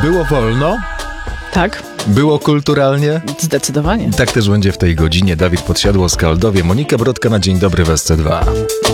Było wolno? Tak, Było kulturalnie? zdecydowanie. Tak też będzie w tej godzinie. Dawid Podsiadło, Skaldowie, Monika Brodka na Dzień Dobry w SC2.